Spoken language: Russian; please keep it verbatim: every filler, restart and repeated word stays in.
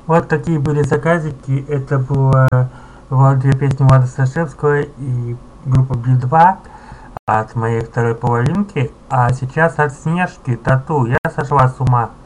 Вот такие были заказики. Это было, было две песни Влада Сашевского и группа Би два от моей второй половинки. А сейчас от Снежки Тату. Я сошла с ума.